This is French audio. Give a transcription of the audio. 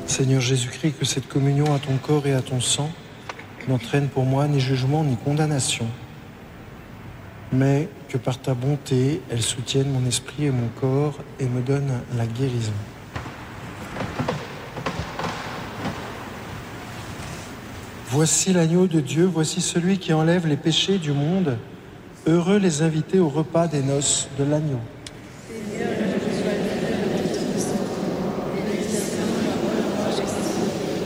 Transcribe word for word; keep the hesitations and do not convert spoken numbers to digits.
Seigneur Jésus-Christ, que cette communion à ton corps et à ton sang n'entraîne pour moi ni jugement ni condamnation, mais que par ta bonté, elle soutienne mon esprit et mon corps et me donne la guérison. Voici l'agneau de Dieu, voici celui qui enlève les péchés du monde. Heureux les invités au repas des noces de l'agneau.